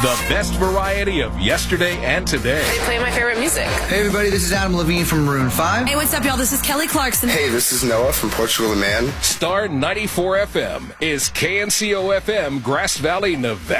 The best variety of yesterday and today. They play my favorite music. Hey everybody, this is Adam Levine from Maroon 5. Hey, what's up, y'all? This is Kelly Clarkson. Hey, this is Noah from Portugal the Man. Star 94 FM is KNCO FM, Grass Valley, Nevada.